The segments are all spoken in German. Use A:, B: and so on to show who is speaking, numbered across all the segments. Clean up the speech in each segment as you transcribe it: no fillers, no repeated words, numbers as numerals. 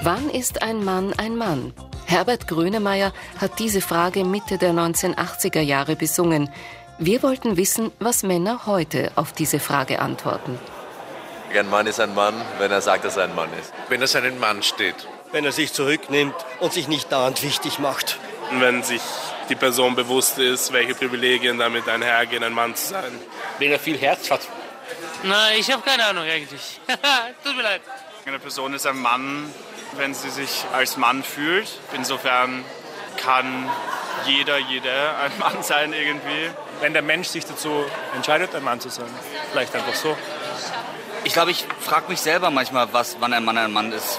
A: Wann ist ein Mann ein Mann? Herbert Grönemeyer hat diese Frage Mitte der 1980er Jahre besungen. Wir wollten wissen, was Männer heute auf diese Frage antworten.
B: Ein Mann ist ein Mann, wenn er sagt, dass er ein Mann ist.
C: Wenn er seinen Mann steht.
D: Wenn er sich zurücknimmt und sich nicht dauernd wichtig macht.
E: Wenn sich die Person bewusst ist, welche Privilegien damit einhergehen, ein Mann zu sein.
F: Wenn er viel Herz hat.
G: Nein, ich habe keine Ahnung eigentlich. Tut mir leid.
H: Eine Person ist ein Mann, wenn sie sich als Mann fühlt. Insofern kann jeder ein Mann sein irgendwie.
I: Wenn der Mensch sich dazu entscheidet, ein Mann zu sein. Vielleicht einfach so.
F: Ich glaube, ich frage mich selber manchmal, wann ein Mann ist.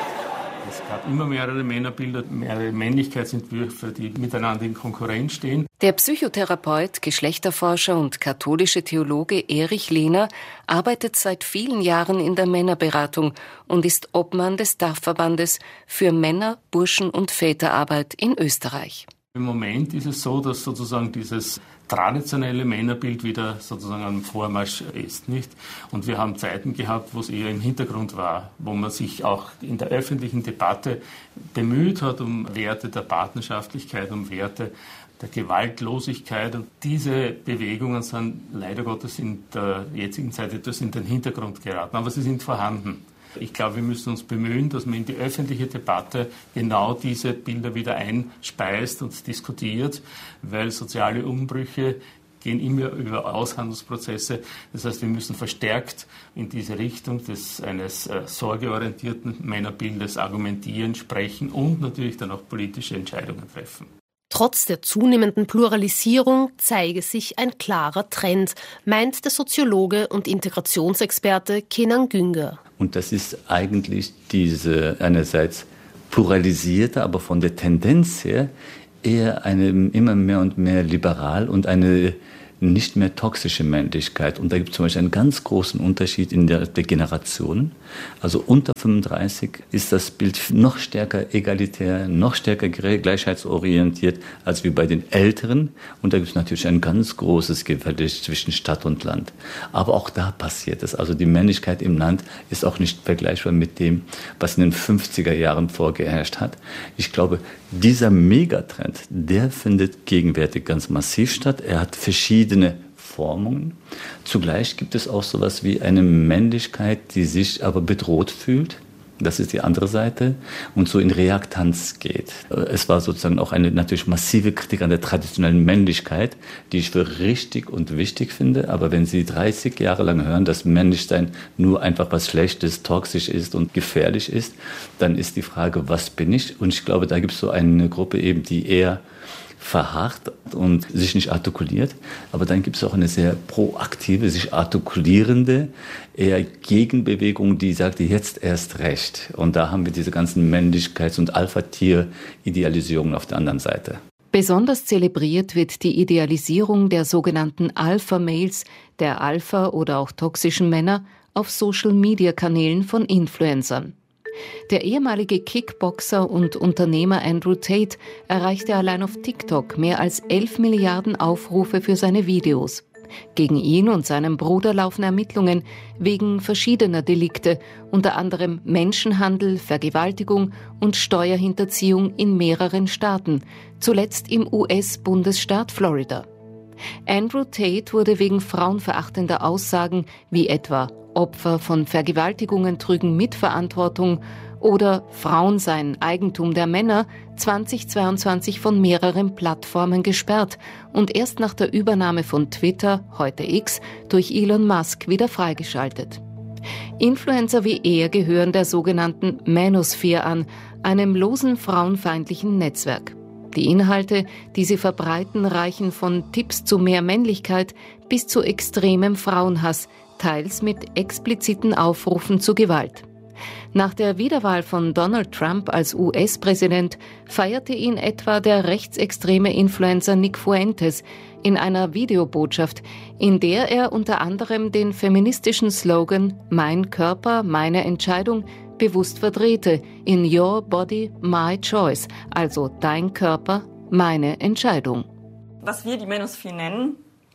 J: Es gab immer mehrere Männerbilder, mehrere Männlichkeitsentwürfe, die miteinander in Konkurrenz stehen.
A: Der Psychotherapeut, Geschlechterforscher und katholische Theologe Erich Lehner arbeitet seit vielen Jahren in der Männerberatung und ist Obmann des Dachverbandes für Männer-, Burschen- und Väterarbeit in Österreich.
J: Im Moment ist es so, dass sozusagen dieses traditionelle Männerbild wieder sozusagen am Vormarsch ist, nicht? Und wir haben Zeiten gehabt, wo es eher im Hintergrund war, wo man sich auch in der öffentlichen Debatte bemüht hat um Werte der Partnerschaftlichkeit, um Werte der Gewaltlosigkeit. Und diese Bewegungen sind leider Gottes in der jetzigen Zeit etwas in den Hintergrund geraten, aber sie sind vorhanden. Ich glaube, wir müssen uns bemühen, dass man in die öffentliche Debatte genau diese Bilder wieder einspeist und diskutiert, weil soziale Umbrüche gehen immer über Aushandlungsprozesse. Das heißt, wir müssen verstärkt in diese Richtung eines sorgeorientierten Männerbildes argumentieren, sprechen und natürlich dann auch politische Entscheidungen treffen.
K: Trotz der zunehmenden Pluralisierung zeige sich ein klarer Trend, meint der Soziologe und Integrationsexperte Kenan Güngör.
L: Und das ist eigentlich diese einerseits pluralisierte, aber von der Tendenz her eher eine immer mehr und mehr liberal und eine nicht mehr toxische Männlichkeit. Und da gibt es zum Beispiel einen ganz großen Unterschied in der Generationen. Also unter 35 ist das Bild noch stärker egalitär, noch stärker gleichheitsorientiert als wie bei den Älteren. Und da gibt es natürlich ein ganz großes Gefälle zwischen Stadt und Land. Aber auch da passiert es. Also die Männlichkeit im Land ist auch nicht vergleichbar mit dem, was in den 50er Jahren vorgeherrscht hat. Ich glaube, dieser Megatrend, der findet gegenwärtig ganz massiv statt. Er hat verschiedene Formungen. Zugleich gibt es auch sowas wie eine Männlichkeit, die sich aber bedroht fühlt. Das ist die andere Seite und so in Reaktanz geht. Es war sozusagen auch eine natürlich massive Kritik an der traditionellen Männlichkeit, die ich für richtig und wichtig finde. Aber wenn Sie 30 Jahre lang hören, dass Männlichsein nur einfach was Schlechtes, toxisch ist und gefährlich ist, dann ist die Frage, was bin ich? Und ich glaube, da gibt es so eine Gruppe eben, die eher verharrt und sich nicht artikuliert. Aber dann gibt es auch eine sehr proaktive, sich artikulierende, eher Gegenbewegung, die sagte, jetzt erst recht. Und da haben wir diese ganzen Männlichkeits- und Alpha-Tier-Idealisierungen auf der anderen Seite.
A: Besonders zelebriert wird die Idealisierung der sogenannten Alpha-Males, der Alpha- oder auch toxischen Männer, auf Social-Media-Kanälen von Influencern. Der ehemalige Kickboxer und Unternehmer Andrew Tate erreichte allein auf TikTok mehr als 11 Milliarden Aufrufe für seine Videos. Gegen ihn und seinen Bruder laufen Ermittlungen wegen verschiedener Delikte, unter anderem Menschenhandel, Vergewaltigung und Steuerhinterziehung in mehreren Staaten, zuletzt im US-Bundesstaat Florida. Andrew Tate wurde wegen frauenverachtender Aussagen wie etwa Opfer von Vergewaltigungen trügen Mitverantwortung oder Frauen seien Eigentum der Männer 2022 von mehreren Plattformen gesperrt und erst nach der Übernahme von Twitter, heute X, durch Elon Musk wieder freigeschaltet. Influencer wie er gehören der sogenannten Manosphere an, einem losen frauenfeindlichen Netzwerk. Die Inhalte, die sie verbreiten, reichen von Tipps zu mehr Männlichkeit bis zu extremem Frauenhass, teils mit expliziten Aufrufen zu Gewalt. Nach der Wiederwahl von Donald Trump als US-Präsident feierte ihn etwa der rechtsextreme Influencer Nick Fuentes in einer Videobotschaft, in der er unter anderem den feministischen Slogan »Mein Körper, meine Entscheidung« bewusst verdrehte in Your Body, My Choice, also dein Körper, meine Entscheidung.
M: Was wir die Manosphere nennen,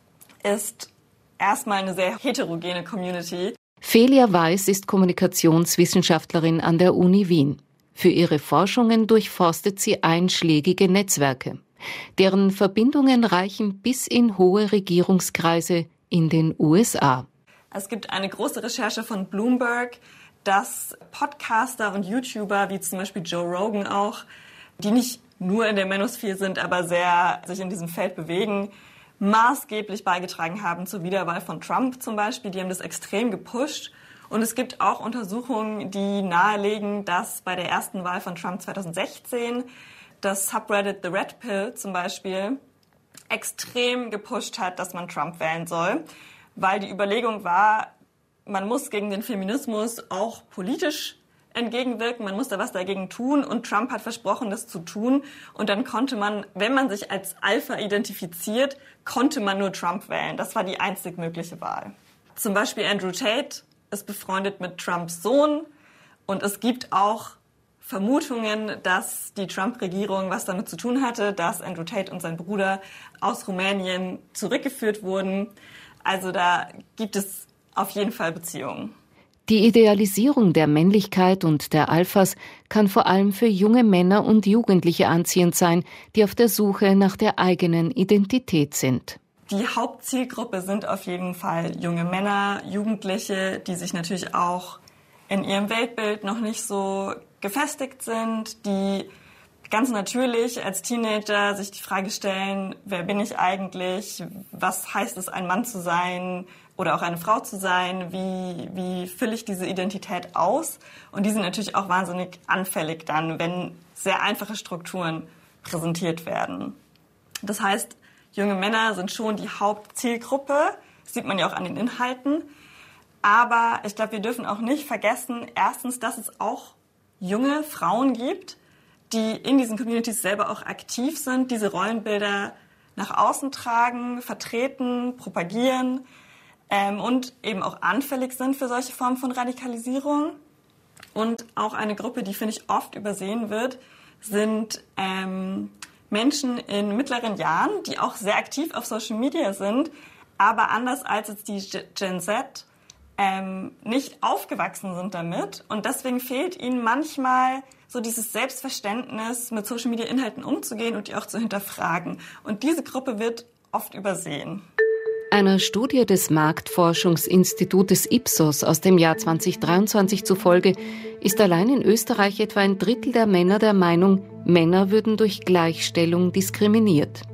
M: ist erstmal eine sehr heterogene Community.
A: Felia Weiß ist Kommunikationswissenschaftlerin an der Uni Wien. Für ihre Forschungen durchforstet sie einschlägige Netzwerke. Deren Verbindungen reichen bis in hohe Regierungskreise in den USA.
M: Es gibt eine große Recherche von Bloomberg, dass Podcaster und YouTuber, wie zum Beispiel Joe Rogan auch, die nicht nur in der Manosphere sind, aber sehr sich in diesem Feld bewegen, maßgeblich beigetragen haben zur Wiederwahl von Trump zum Beispiel. Die haben das extrem gepusht. Und es gibt auch Untersuchungen, die nahelegen, dass bei der ersten Wahl von Trump 2016 das Subreddit The Red Pill zum Beispiel extrem gepusht hat, dass man Trump wählen soll, weil die Überlegung war, man muss gegen den Feminismus auch politisch entgegenwirken, man muss da was dagegen tun und Trump hat versprochen, das zu tun. Und dann konnte man, wenn man sich als Alpha identifiziert, konnte man nur Trump wählen. Das war die einzig mögliche Wahl. Zum Beispiel Andrew Tate ist befreundet mit Trumps Sohn und es gibt auch Vermutungen, dass die Trump-Regierung was damit zu tun hatte, dass Andrew Tate und sein Bruder aus Rumänien zurückgeführt wurden. Also da gibt es auf jeden Fall Beziehungen.
A: Die Idealisierung der Männlichkeit und der Alphas kann vor allem für junge Männer und Jugendliche anziehend sein, die auf der Suche nach der eigenen Identität sind.
M: Die Hauptzielgruppe sind auf jeden Fall junge Männer, Jugendliche, die sich natürlich auch in ihrem Weltbild noch nicht so gefestigt sind, die ganz natürlich als Teenager sich die Frage stellen, wer bin ich eigentlich, was heißt es, ein Mann zu sein oder auch eine Frau zu sein, wie fülle ich diese Identität aus? Und die sind natürlich auch wahnsinnig anfällig dann, wenn sehr einfache Strukturen präsentiert werden. Das heißt, junge Männer sind schon die Hauptzielgruppe, das sieht man ja auch an den Inhalten. Aber ich glaube, wir dürfen auch nicht vergessen, erstens, dass es auch junge Frauen gibt, die in diesen Communities selber auch aktiv sind, diese Rollenbilder nach außen tragen, vertreten, propagieren und eben auch anfällig sind für solche Formen von Radikalisierung. Und auch eine Gruppe, die, finde ich, oft übersehen wird, sind Menschen in mittleren Jahren, die auch sehr aktiv auf Social Media sind, aber anders als jetzt die Gen Z nicht aufgewachsen sind damit. Und deswegen fehlt ihnen manchmal so dieses Selbstverständnis, mit Social-Media-Inhalten umzugehen und die auch zu hinterfragen. Und diese Gruppe wird oft übersehen.
A: Einer Studie des Marktforschungsinstitutes Ipsos aus dem Jahr 2023 zufolge ist allein in Österreich etwa ein Drittel der Männer der Meinung, Männer würden durch Gleichstellung diskriminiert.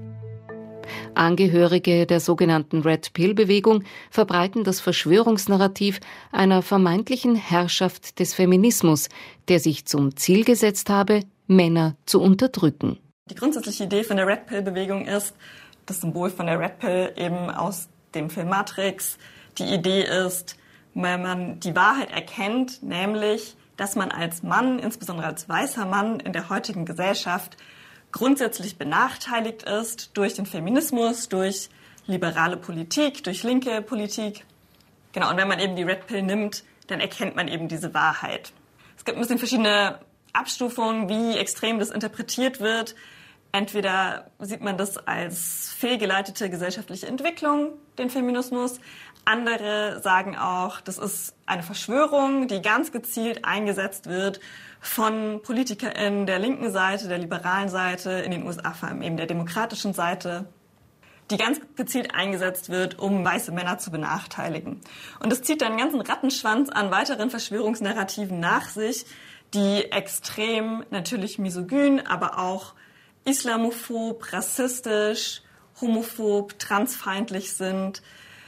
A: Angehörige der sogenannten Red Pill-Bewegung verbreiten das Verschwörungsnarrativ einer vermeintlichen Herrschaft des Feminismus, der sich zum Ziel gesetzt habe, Männer zu unterdrücken.
M: Die grundsätzliche Idee von der Red Pill-Bewegung ist, das Symbol von der Red Pill eben aus dem Film Matrix. Die Idee ist, wenn man die Wahrheit erkennt, nämlich, dass man als Mann, insbesondere als weißer Mann in der heutigen Gesellschaft, grundsätzlich benachteiligt ist durch den Feminismus, durch liberale Politik, durch linke Politik. Genau, und wenn man eben die Red Pill nimmt, dann erkennt man eben diese Wahrheit. Es gibt ein bisschen verschiedene Abstufungen, wie extrem das interpretiert wird. Entweder sieht man das als fehlgeleitete gesellschaftliche Entwicklung, den Feminismus. Andere sagen auch, das ist eine Verschwörung, die ganz gezielt eingesetzt wird von PolitikerInnen der linken Seite, der liberalen Seite, in den USA vor allem eben der demokratischen Seite, die ganz gezielt eingesetzt wird, um weiße Männer zu benachteiligen. Und das zieht dann einen ganzen Rattenschwanz an weiteren Verschwörungsnarrativen nach sich, die extrem natürlich misogyn, aber auch islamophob, rassistisch, homophob, transfeindlich sind.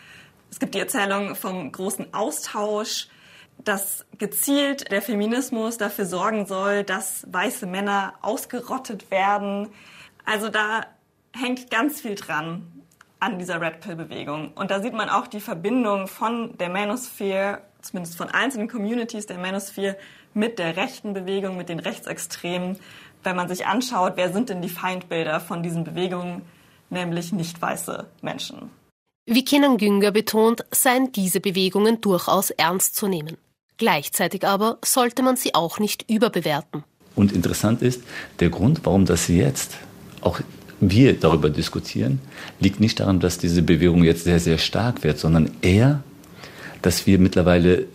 M: Es gibt die Erzählung vom großen Austausch, dass gezielt der Feminismus dafür sorgen soll, dass weiße Männer ausgerottet werden. Also da hängt ganz viel dran an dieser Red Pill-Bewegung. Und da sieht man auch die Verbindung von der Manosphere, zumindest von einzelnen Communities der Manosphere, mit der rechten Bewegung, mit den Rechtsextremen. Wenn man sich anschaut, wer sind denn die Feindbilder von diesen Bewegungen, nämlich nicht weiße Menschen.
K: Wie Kenan Güngör betont, seien diese Bewegungen durchaus ernst zu nehmen. Gleichzeitig aber sollte man sie auch nicht überbewerten.
L: Und interessant ist, der Grund, warum das jetzt auch wir darüber diskutieren, liegt nicht daran, dass diese Bewegung jetzt sehr, sehr stark wird, sondern eher, dass wir mittlerweile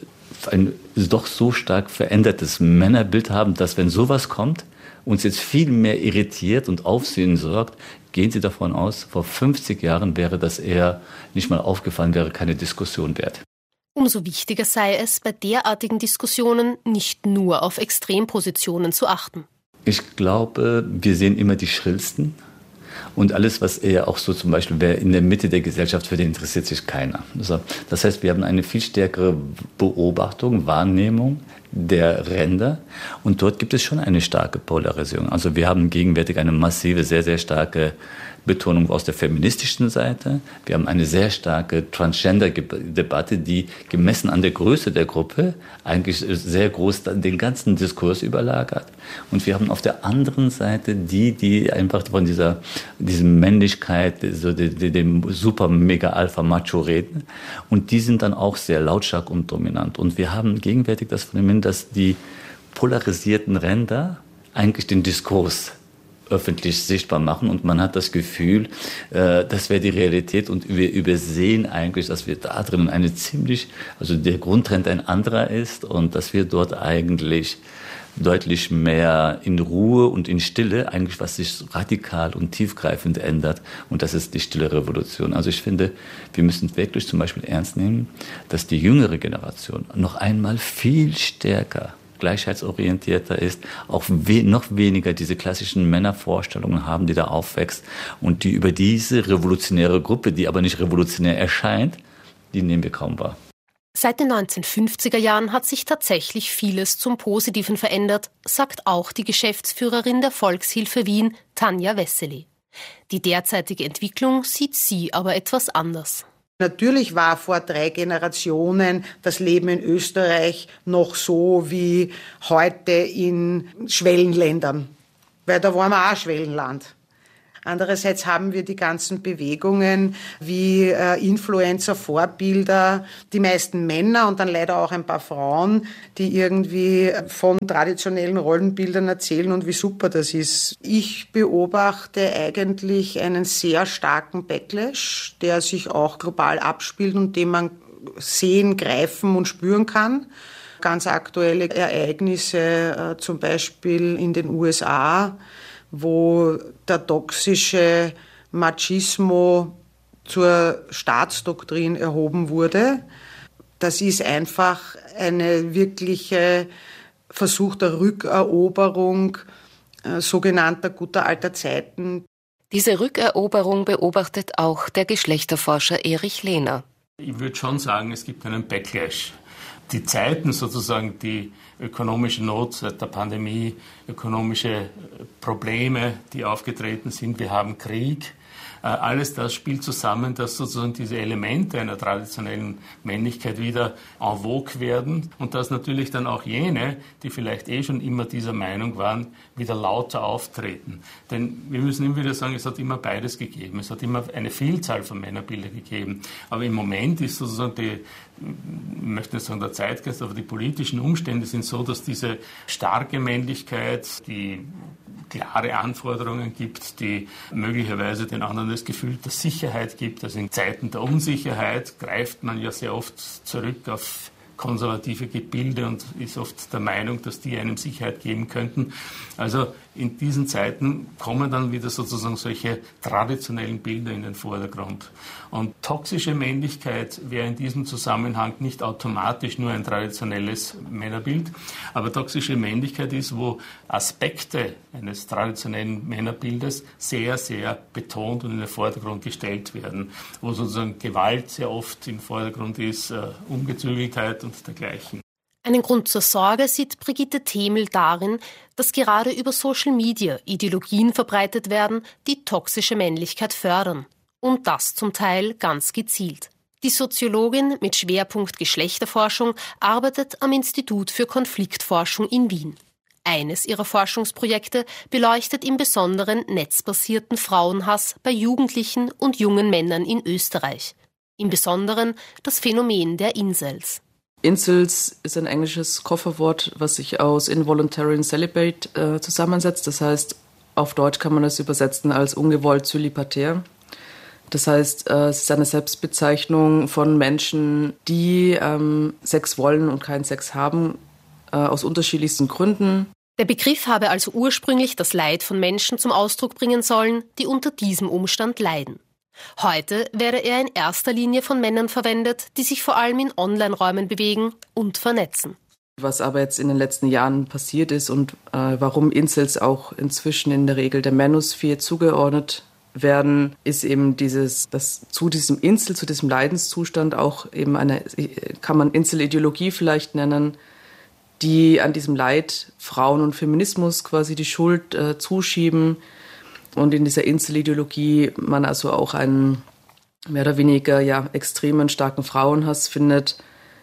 L: ein doch so stark verändertes Männerbild haben, dass wenn sowas kommt, uns jetzt viel mehr irritiert und Aufsehen sorgt, gehen Sie davon aus, vor 50 Jahren wäre das eher nicht mal aufgefallen, wäre keine Diskussion wert.
K: Umso wichtiger sei es, bei derartigen Diskussionen nicht nur auf Extrempositionen zu achten.
L: Ich glaube, wir sehen immer die Schrillsten. Und alles, was eher auch so zum Beispiel, wer in der Mitte der Gesellschaft, für den interessiert sich keiner. Das heißt, wir haben eine viel stärkere Beobachtung, Wahrnehmung der Ränder. Und dort gibt es schon eine starke Polarisierung. Also wir haben gegenwärtig eine massive, sehr, sehr starke Betonung aus der feministischen Seite. Wir haben eine sehr starke Transgender-Debatte, die gemessen an der Größe der Gruppe eigentlich sehr groß den ganzen Diskurs überlagert. Und wir haben auf der anderen Seite die einfach von dieser Männlichkeit, so dem super mega Alpha Macho reden. Und die sind dann auch sehr lautstark und dominant. Und wir haben gegenwärtig das Phänomen, dass die polarisierten Ränder eigentlich den Diskurs öffentlich sichtbar machen und man hat das Gefühl, das wäre die Realität und wir übersehen eigentlich, dass wir da drin also der Grundtrend ein anderer ist und dass wir dort eigentlich deutlich mehr in Ruhe und in Stille eigentlich was sich radikal und tiefgreifend ändert und das ist die stille Revolution. Also ich finde, wir müssen wirklich zum Beispiel ernst nehmen, dass die jüngere Generation noch einmal viel stärker gleichheitsorientierter ist, auch noch weniger diese klassischen Männervorstellungen haben, die da aufwächst und die über diese revolutionäre Gruppe, die aber nicht revolutionär erscheint, die nehmen wir kaum wahr.
K: Seit den 1950er Jahren hat sich tatsächlich vieles zum Positiven verändert, sagt auch die Geschäftsführerin der Volkshilfe Wien, Tanja Wessely. Die derzeitige Entwicklung sieht sie aber etwas anders.
C: Natürlich war vor 3 Generationen das Leben in Österreich noch so wie heute in Schwellenländern, weil da waren wir auch Schwellenland. Andererseits haben wir die ganzen Bewegungen wie Influencer, Vorbilder, die meisten Männer und dann leider auch ein paar Frauen, die irgendwie von traditionellen Rollenbildern erzählen und wie super das ist. Ich beobachte eigentlich einen sehr starken Backlash, der sich auch global abspielt und den man sehen, greifen und spüren kann. Ganz aktuelle Ereignisse, zum Beispiel in den USA, wo der toxische Machismo zur Staatsdoktrin erhoben wurde. Das ist einfach eine wirkliche Versuch der Rückeroberung sogenannter guter alter Zeiten.
A: Diese Rückeroberung beobachtet auch der Geschlechterforscher Erich Lehner.
J: Ich würde schon sagen, es gibt einen Backlash. Die Zeiten sozusagen, die ökonomische Not seit der Pandemie, ökonomische Probleme, die aufgetreten sind, wir haben Krieg, alles das spielt zusammen, dass sozusagen diese Elemente einer traditionellen Männlichkeit wieder en vogue werden und dass natürlich dann auch jene, die vielleicht schon immer dieser Meinung waren, wieder lauter auftreten. Denn wir müssen immer wieder sagen, es hat immer beides gegeben. Es hat immer eine Vielzahl von Männerbildern gegeben. Aber im Moment ist sozusagen ich möchte nicht sagen der Zeitgeist, aber die politischen Umstände sind so, dass diese starke Männlichkeit, die klare Anforderungen gibt, die möglicherweise den anderen das Gefühl der Sicherheit gibt. Also in Zeiten der Unsicherheit greift man ja sehr oft zurück auf konservative Gebilde und ist oft der Meinung, dass die einem Sicherheit geben könnten. Also in diesen Zeiten kommen dann wieder sozusagen solche traditionellen Bilder in den Vordergrund. Und toxische Männlichkeit wäre in diesem Zusammenhang nicht automatisch nur ein traditionelles Männerbild, aber toxische Männlichkeit ist, wo Aspekte eines traditionellen Männerbildes sehr, sehr betont und in den Vordergrund gestellt werden, wo sozusagen Gewalt sehr oft im Vordergrund ist, Ungezügeltheit und dergleichen.
K: Einen Grund zur Sorge sieht Brigitte Themel darin, dass gerade über Social Media Ideologien verbreitet werden, die toxische Männlichkeit fördern. Und das zum Teil ganz gezielt. Die Soziologin mit Schwerpunkt Geschlechterforschung arbeitet am Institut für Konfliktforschung in Wien. Eines ihrer Forschungsprojekte beleuchtet im Besonderen netzbasierten Frauenhass bei Jugendlichen und jungen Männern in Österreich. Im Besonderen das Phänomen der Incels.
N: Incels ist ein englisches Kofferwort, was sich aus Involuntary and Celibate zusammensetzt. Das heißt, auf Deutsch kann man es übersetzen als ungewollt zölibatär. Das heißt, es ist eine Selbstbezeichnung von Menschen, die Sex wollen und keinen Sex haben, aus unterschiedlichsten Gründen.
K: Der Begriff habe also ursprünglich das Leid von Menschen zum Ausdruck bringen sollen, die unter diesem Umstand leiden. Heute werde er in erster Linie von Männern verwendet, die sich vor allem in Online-Räumen bewegen und vernetzen.
N: Was aber jetzt in den letzten Jahren passiert ist und warum Incels auch inzwischen in der Regel der Manosphere zugeordnet werden, ist eben dass zu diesem Incel, zu diesem Leidenszustand auch eben kann man Incel-Ideologie vielleicht nennen, die an diesem Leid Frauen und Feminismus quasi die Schuld zuschieben. Und in dieser Incel-Ideologie man also auch einen mehr oder weniger extremen, starken Frauenhass findet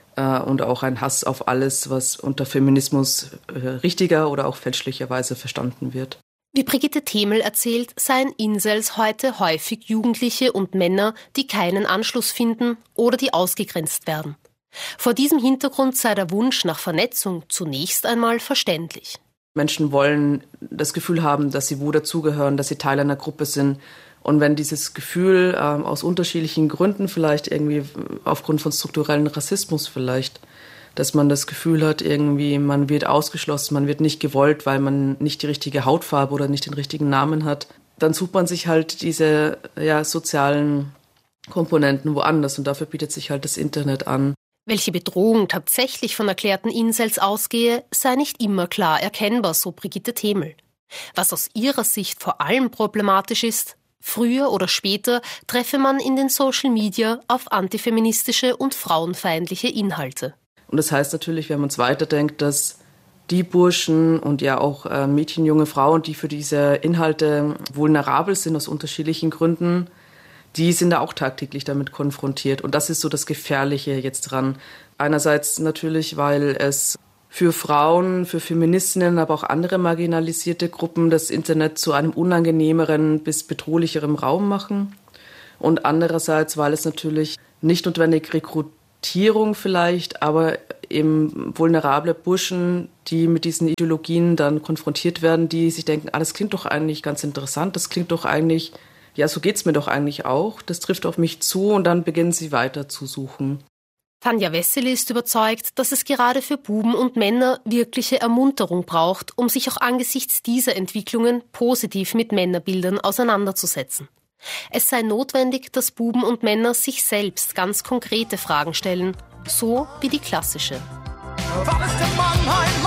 N: und auch einen Hass auf alles, was unter Feminismus richtiger oder auch fälschlicherweise verstanden wird.
K: Wie Brigitte Themel erzählt, seien Incels heute häufig Jugendliche und Männer, die keinen Anschluss finden oder die ausgegrenzt werden. Vor diesem Hintergrund sei der Wunsch nach Vernetzung zunächst einmal verständlich.
N: Menschen wollen das Gefühl haben, dass sie wo dazugehören, dass sie Teil einer Gruppe sind. Und wenn dieses Gefühl aus unterschiedlichen Gründen, vielleicht irgendwie aufgrund von strukturellen Rassismus vielleicht, dass man das Gefühl hat, irgendwie man wird ausgeschlossen, man wird nicht gewollt, weil man nicht die richtige Hautfarbe oder nicht den richtigen Namen hat, dann sucht man sich halt diese sozialen Komponenten woanders und dafür bietet sich halt das Internet an.
K: Welche Bedrohung tatsächlich von erklärten Incels ausgehe, sei nicht immer klar erkennbar, so Brigitte Themel. Was aus ihrer Sicht vor allem problematisch ist: Früher oder später treffe man in den Social Media auf antifeministische und frauenfeindliche Inhalte.
N: Und das heißt natürlich, wenn man es weiterdenkt, dass die Burschen und auch Mädchen, junge Frauen, die für diese Inhalte vulnerabel sind aus unterschiedlichen Gründen, die sind da auch tagtäglich damit konfrontiert. Und das ist so das Gefährliche jetzt dran. Einerseits natürlich, weil es für Frauen, für Feministinnen, aber auch andere marginalisierte Gruppen das Internet zu einem unangenehmeren bis bedrohlicheren Raum machen. Und andererseits, weil es natürlich nicht notwendig Rekrutierung vielleicht, aber eben vulnerable Burschen, die mit diesen Ideologien dann konfrontiert werden, die sich denken, das klingt doch eigentlich ganz interessant, das klingt doch eigentlich, so geht's mir doch eigentlich auch, das trifft auf mich zu und dann beginnen sie weiter zu suchen.
K: Tanja Wessely ist überzeugt, dass es gerade für Buben und Männer wirkliche Ermunterung braucht, um sich auch angesichts dieser Entwicklungen positiv mit Männerbildern auseinanderzusetzen. Es sei notwendig, dass Buben und Männer sich selbst ganz konkrete Fragen stellen, so wie die klassische.
O: Wann ist der Mann ein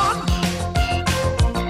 O: Mann?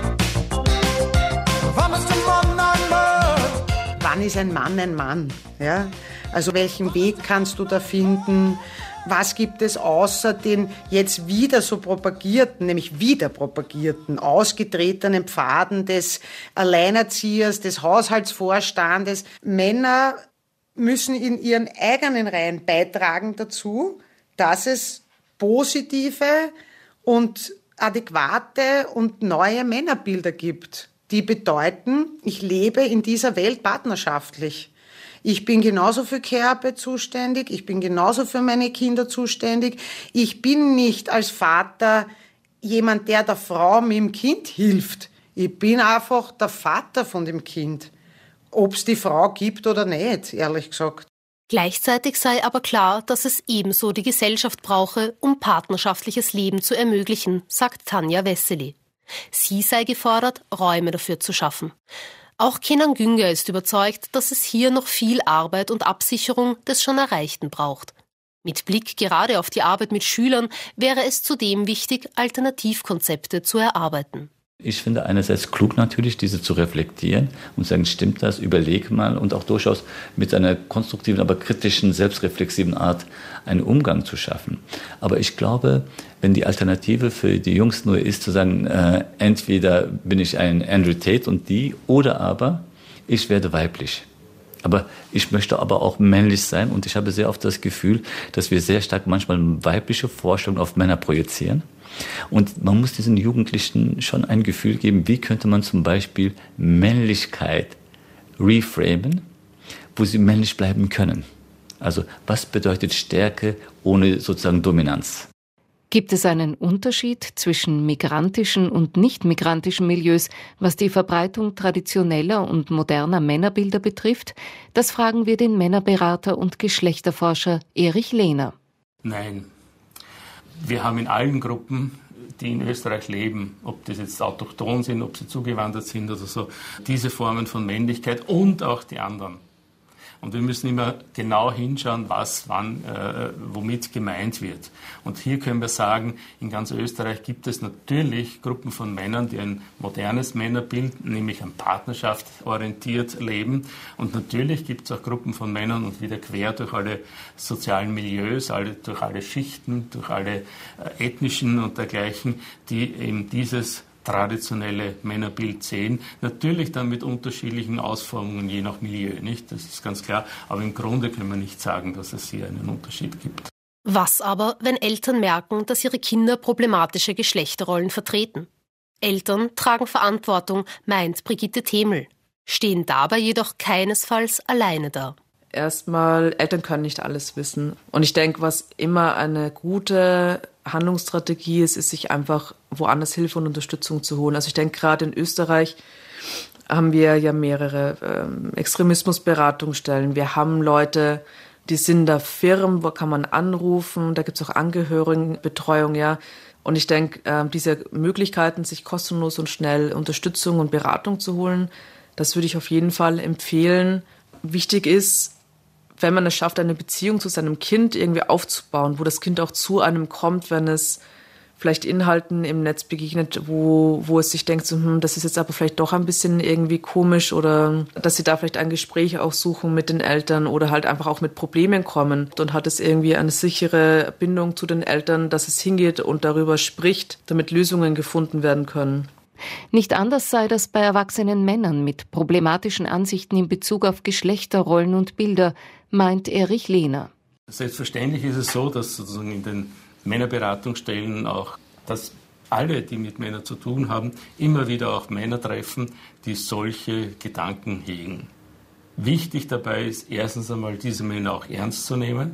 O: Wann ist der Mann ein Mann?
C: Wann ist ein Mann ein Mann? Ja? Also welchen Weg kannst du da finden? Was gibt es außer den jetzt wieder so propagierten, nämlich wieder propagierten, ausgetretenen Pfaden des Alleinerziehers, des Haushaltsvorstandes? Männer müssen in ihren eigenen Reihen beitragen dazu, dass es positive und adäquate und neue Männerbilder gibt, die bedeuten, ich lebe in dieser Welt partnerschaftlich. Ich bin genauso für Care-Arbeit zuständig, ich bin genauso für meine Kinder zuständig. Ich bin nicht als Vater jemand, der Frau mit dem Kind hilft. Ich bin einfach der Vater von dem Kind. Ob es die Frau gibt oder nicht, ehrlich gesagt.
K: Gleichzeitig sei aber klar, dass es ebenso die Gesellschaft brauche, um partnerschaftliches Leben zu ermöglichen, sagt Tanja Wessely. Sie sei gefordert, Räume dafür zu schaffen. Auch Kenan Günger ist überzeugt, dass es hier noch viel Arbeit und Absicherung des schon Erreichten braucht. Mit Blick gerade auf die Arbeit mit Schülern wäre es zudem wichtig, Alternativkonzepte zu erarbeiten.
L: Ich finde einerseits klug natürlich, diese zu reflektieren und sagen, stimmt das, überleg mal und auch durchaus mit einer konstruktiven, aber kritischen, selbstreflexiven Art einen Umgang zu schaffen. Aber ich glaube, wenn die Alternative für die Jungs nur ist, zu sagen, entweder bin ich ein Andrew Tate und die, oder aber ich werde weiblich. Aber ich möchte aber auch männlich sein und ich habe sehr oft das Gefühl, dass wir sehr stark manchmal weibliche Vorstellungen auf Männer projizieren. Und man muss diesen Jugendlichen schon ein Gefühl geben, wie könnte man zum Beispiel Männlichkeit reframen, wo sie männlich bleiben können. Also was bedeutet Stärke ohne sozusagen Dominanz?
A: Gibt es einen Unterschied zwischen migrantischen und nicht-migrantischen Milieus, was die Verbreitung traditioneller und moderner Männerbilder betrifft? Das fragen wir den Männerberater und Geschlechterforscher Erich Lehner.
J: Nein. Wir haben in allen Gruppen, die in Österreich leben, ob das jetzt autochthon sind, ob sie zugewandert sind oder so, diese Formen von Männlichkeit und auch die anderen. Und wir müssen immer genau hinschauen, was, wann, womit gemeint wird. Und hier können wir sagen, in ganz Österreich gibt es natürlich Gruppen von Männern, die ein modernes Männerbild, nämlich an Partnerschaft orientiert leben. Und natürlich gibt es auch Gruppen von Männern und wieder quer durch alle sozialen Milieus, durch alle Schichten, durch alle ethnischen und dergleichen, die eben dieses traditionelle Männerbild sehen. Natürlich dann mit unterschiedlichen Ausformungen, je nach Milieu, nicht? Das ist ganz klar. Aber im Grunde können wir nicht sagen, dass es hier einen Unterschied gibt.
K: Was aber, wenn Eltern merken, dass ihre Kinder problematische Geschlechterrollen vertreten? Eltern tragen Verantwortung, meint Brigitte Themel, stehen dabei jedoch keinesfalls alleine da.
N: Erstmal, Eltern können nicht alles wissen. Und ich denke, was immer eine gute Handlungsstrategie ist, ist sich einfach woanders Hilfe und Unterstützung zu holen. Also ich denke, gerade in Österreich haben wir ja mehrere Extremismusberatungsstellen. Wir haben Leute, die sind da Firmen, wo kann man anrufen. Da gibt es auch Angehörigenbetreuung, ja. Und ich denke, diese Möglichkeiten, sich kostenlos und schnell Unterstützung und Beratung zu holen, das würde ich auf jeden Fall empfehlen. Wichtig ist, wenn man es schafft, eine Beziehung zu seinem Kind irgendwie aufzubauen, wo das Kind auch zu einem kommt, wenn es vielleicht Inhalten im Netz begegnet, wo es sich denkt, so, das ist jetzt aber vielleicht doch ein bisschen irgendwie komisch, oder dass sie da vielleicht ein Gespräch auch suchen mit den Eltern oder halt einfach auch mit Problemen kommen. Dann hat es irgendwie eine sichere Bindung zu den Eltern, dass es hingeht und darüber spricht, damit Lösungen gefunden werden können.
A: Nicht anders sei das bei erwachsenen Männern mit problematischen Ansichten in Bezug auf Geschlechterrollen und Bilder, meint Erich Lehner.
J: Selbstverständlich ist es so, dass sozusagen in den Männerberatungsstellen auch, dass alle, die mit Männern zu tun haben, immer wieder auch Männer treffen, die solche Gedanken hegen. Wichtig dabei ist erstens einmal, diese Männer auch ernst zu nehmen,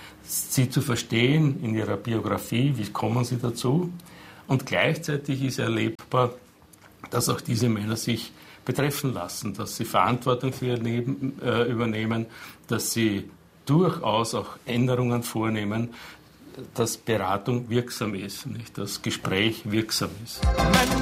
J: sie zu verstehen in ihrer Biografie, wie kommen sie dazu, und gleichzeitig ist erlebbar, dass auch diese Männer sich betreffen lassen, dass sie Verantwortung für ihr Leben übernehmen, dass sie durchaus auch Änderungen vornehmen, dass Beratung wirksam ist, nicht, dass Gespräch wirksam ist.